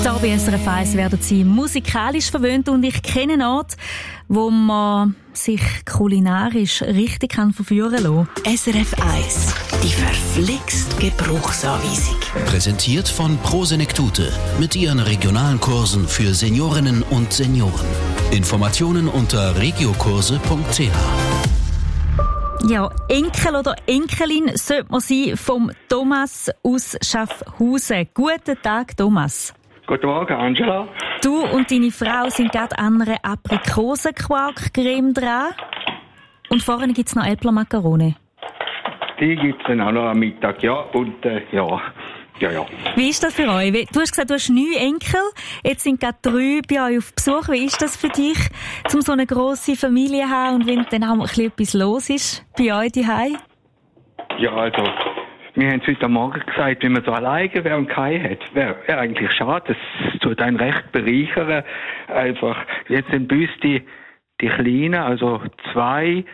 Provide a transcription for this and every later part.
Hier bei SRF 1 werden Sie musikalisch verwöhnt und ich kenne einen Ort, wo man sich kulinarisch richtig verführen kann. SRF 1, die verflixt Gebrauchsanweisung. Präsentiert von Pro Senektute mit ihren regionalen Kursen für Seniorinnen und Senioren. Informationen unter regiokurse.ch. Ja, Enkel oder Enkelin sollte man sein vom Thomas aus Schaffhausen. Guten Tag, Thomas. Guten Morgen, Angela. Du und deine Frau sind gerade an einer Aprikosenquark-Creme dran. Und vorne gibt es noch Äpfelmakarone. Die gibt es dann auch noch am Mittag, ja. Und ja. Wie ist das für euch? Du hast gesagt, du hast 9 Enkel. Jetzt sind gerade 3 bei euch auf Besuch. Wie ist das für dich, um so eine grosse Familie zu haben und wenn dann auch ein bisschen etwas los ist bei euch daheim? Ja, also, wir haben es heute Morgen gesagt, wenn man so alleine wäre und keinen hat, wäre eigentlich schade. Das tut einen recht bereichern. Einfach, jetzt sind bei uns die Kleinen, also 2,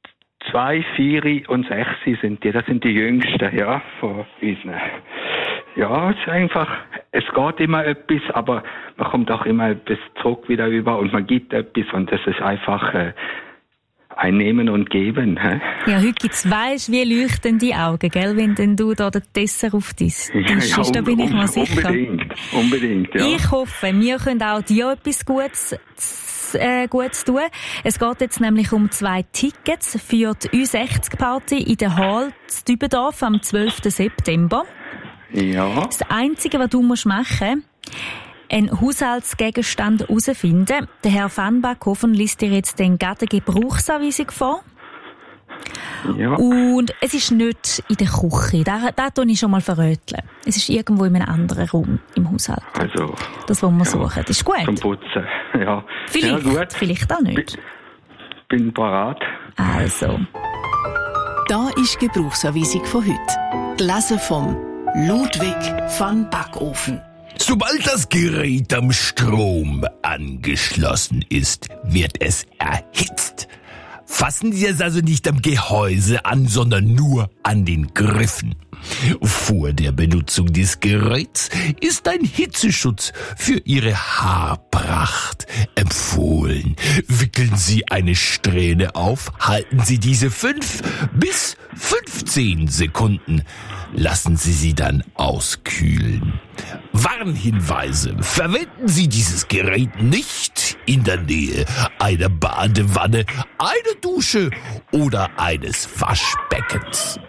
4 und 6 sind die. Das sind die Jüngsten, ja, von uns. Ja, es ist einfach, es geht immer etwas, aber man kommt auch immer etwas zurück wieder über und man gibt etwas und das ist einfach ein Nehmen und Geben. Ja, heute gibt's, weisst, wie leuchten die Augen, gell, wenn denn du da den Dessert auf dein Tisch ist, da bin ich mir sicher. Unbedingt, ja. Ich hoffe, wir können auch dir etwas Gutes tun. Es geht jetzt nämlich um 2 Tickets für die U60-Party in der Hall zu Dübendorf am 12. September. Ja. Das Einzige, was du machen musst, einen Haushaltsgegenstand herausfinden. Der Herr Van Backhofen liest dir jetzt den gerade Gebrauchsanweisung vor. Ja. Und es ist nicht in der Küche. Das tue ich schon mal verröteln. Es ist irgendwo in einem anderen Raum im Haushalt. Also, das, was wir suchen. Das ist gut. Zum Putzen, ja. Vielleicht, ja, gut. Vielleicht auch nicht. Bin parat. Also. Da ist die Gebrauchsanweisung von heute. Gelesen vom Ludwig van Backofen. Sobald das Gerät am Strom angeschlossen ist, wird es erhitzt. Fassen Sie es also nicht am Gehäuse an, sondern nur an den Griffen. Vor der Benutzung des Geräts ist ein Hitzeschutz für Ihre Haarpracht empfohlen. Wickeln Sie eine Strähne auf, halten Sie diese 5 bis 15 Sekunden. Lassen Sie sie dann auskühlen. Warnhinweise: Verwenden Sie dieses Gerät nicht in der Nähe einer Badewanne, einer Dusche oder eines Waschbeckens.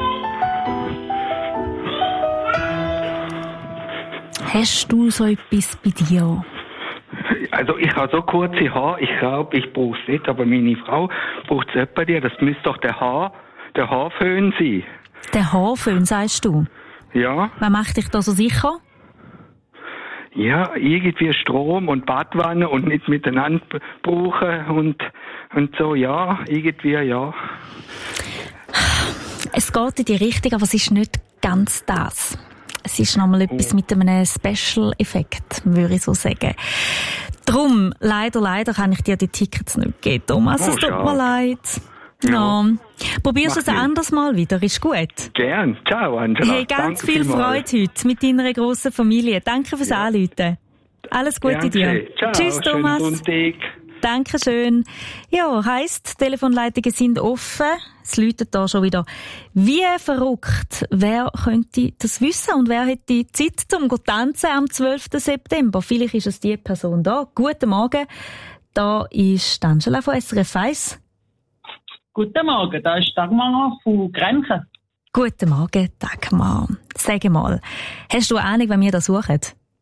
Hast du so etwas bei dir? Also ich habe so kurze Haare, ich glaube, ich brauche es nicht, aber meine Frau braucht es bei dir. Das müsste doch der Haarföhn sein. Der Haarföhn, sagst du? Ja. Was macht dich da so sicher? Ja, irgendwie Strom und Badwanne und nicht miteinander brauchen und so, ja, irgendwie, ja. Es geht in die Richtung, aber es ist nicht ganz das. Es ist nochmal etwas mit einem Special-Effekt, würde ich so sagen. Drum, leider kann ich dir die Tickets nicht geben, Thomas. Es tut mir leid. Ja. No. Probierst du es ein anderes Mal wieder, ist gut. Gern. Ciao, Angela. Hey, ganz viel Freude heute mit deiner grossen Familie. Danke fürs Anrufen. Alles Gute dir. Ciao. Tschüss, Thomas. Dankeschön. Ja, heisst, die Telefonleitungen sind offen. Es läutet da schon wieder. Wie verrückt. Wer könnte das wissen und wer hätte Zeit zum tanzen am 12. September? Vielleicht ist es die Person da. Guten Morgen. Da ist Angela von SRF 1. Guten Morgen, da ist Dagmar von Grenchen. Guten Morgen, Dagmar. Sag mal, hast du eine Ahnung, wen wir da suchen?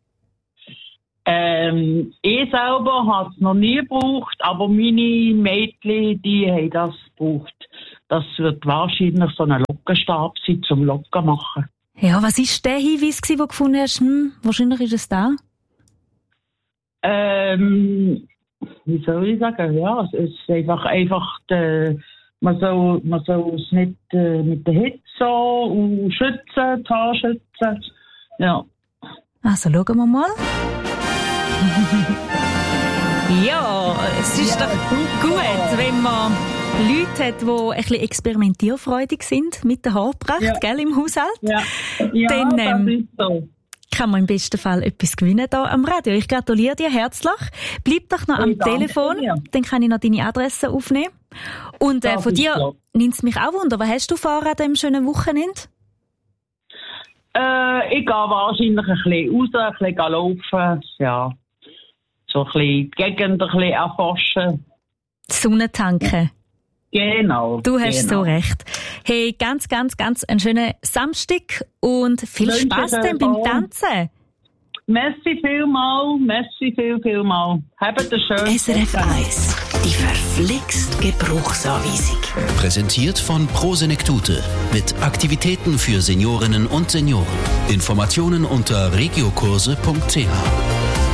Ich selber habe es noch nie gebraucht, aber meine Mädchen, die haben das gebraucht. Das wird wahrscheinlich so ein Lockenstab sein, zum Locken machen. Ja, was war der Hinweis, den du gefunden hast? Wahrscheinlich ist es da. Wie soll ich sagen? Ja, es ist einfach man soll es nicht mit der Hitze so schützen, die Haare schützen. Ja. Also schauen wir mal. Ja, es ist doch gut, wenn man Leute hat, die ein bisschen experimentierfreudig sind mit der Haarpracht, gell, im Haushalt. Ja, dann das ist so. kann man im besten Fall etwas gewinnen hier am Radio. Ich gratuliere dir herzlich. Bleib doch noch am Telefon, dann kann ich noch deine Adresse aufnehmen. Und von dir nimmt es mich auch wunder, was hast du vor an diesem schönen Wochenende? Ich gehe wahrscheinlich ein bisschen raus, ein bisschen laufen, ja. So ein bisschen die Gegend ein bisschen erforschen. Sonne tanken. Genau. Du hast so recht. Hey, ganz einen schönen Samstag und viel Spaß dann beim Tanzen. Merci vielmal. Habt einen schönen SRF 1, die verflixt Gebrauchsanweisung. Präsentiert von Prosenektute mit Aktivitäten für Seniorinnen und Senioren. Informationen unter regiokurse.ch.